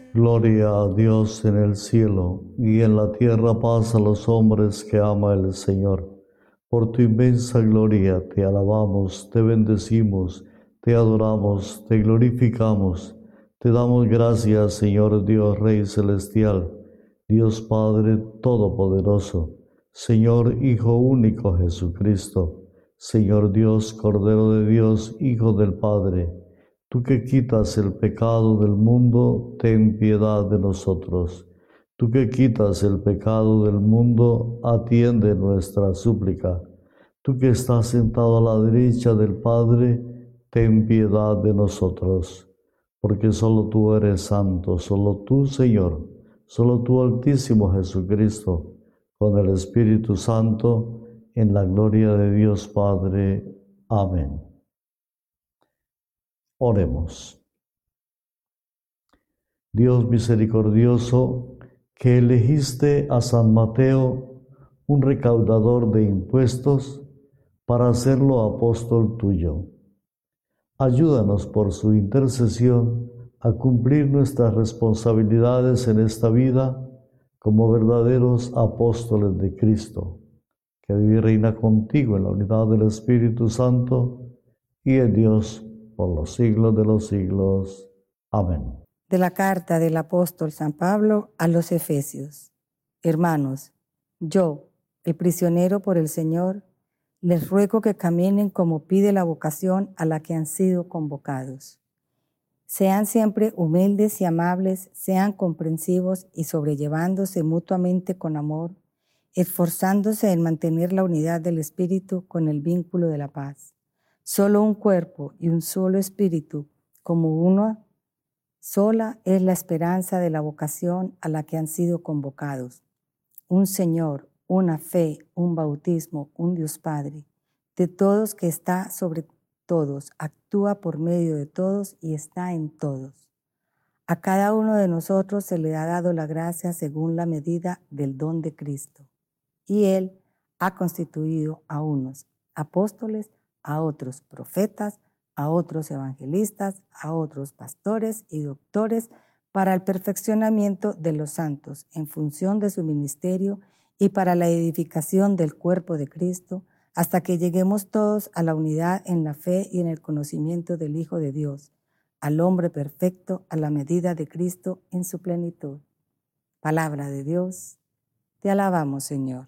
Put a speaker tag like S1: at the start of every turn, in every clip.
S1: Gloria a Dios en el cielo y en la tierra paz a los hombres que ama el Señor. Por tu inmensa gloria te alabamos, te bendecimos, te adoramos, te glorificamos. Te damos gracias, Señor Dios Rey Celestial, Dios Padre Todopoderoso, Señor Hijo único Jesucristo, Señor Dios, Cordero de Dios, Hijo del Padre. Tú que quitas el pecado del mundo, ten piedad de nosotros. Tú que quitas el pecado del mundo, atiende nuestra súplica. Tú que estás sentado a la derecha del Padre, ten piedad de nosotros. Porque solo tú eres santo, solo tú, Señor, solo tú, Altísimo Jesucristo, con el Espíritu Santo, en la gloria de Dios Padre. Amén. Oremos. Dios misericordioso, que elegiste a San Mateo, un recaudador de impuestos, para hacerlo apóstol tuyo. Ayúdanos por su intercesión a cumplir nuestras responsabilidades en esta vida como verdaderos apóstoles de Cristo, que vive y reina contigo en la unidad del Espíritu Santo y en Dios por los siglos de los siglos. Amén.
S2: De la carta del apóstol San Pablo a los Efesios. Hermanos, yo, el prisionero por el Señor, les ruego que caminen como pide la vocación a la que han sido convocados. Sean siempre humildes y amables, sean comprensivos y sobrellevándose mutuamente con amor, esforzándose en mantener la unidad del Espíritu con el vínculo de la paz. Solo un cuerpo y un solo Espíritu, como uno, sola es la esperanza de la vocación a la que han sido convocados. Un Señor, una fe, un bautismo, un Dios Padre, de todos que está sobre todos, actúa por medio de todos y está en todos. A cada uno de nosotros se le ha dado la gracia según la medida del don de Cristo. Y Él ha constituido a unos apóstoles, a otros profetas, a otros evangelistas, a otros pastores y doctores para el perfeccionamiento de los santos en función de su ministerio y para la edificación del cuerpo de Cristo, hasta que lleguemos todos a la unidad en la fe y en el conocimiento del Hijo de Dios, al hombre perfecto, a la medida de Cristo en su plenitud. Palabra de Dios, te alabamos, Señor.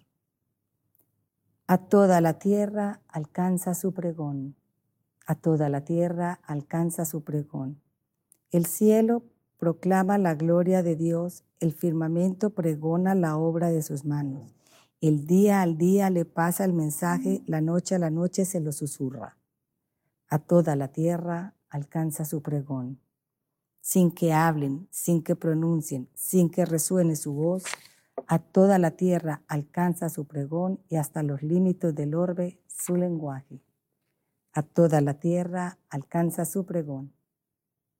S2: A toda la tierra alcanza su pregón, a toda la tierra alcanza su pregón. El cielo proclama la gloria de Dios, el firmamento pregona la obra de sus manos. El día al día le pasa el mensaje, la noche a la noche se lo susurra. A toda la tierra alcanza su pregón. Sin que hablen, sin que pronuncien, sin que resuene su voz, a toda la tierra alcanza su pregón y hasta los límites del orbe su lenguaje. A toda la tierra alcanza su pregón.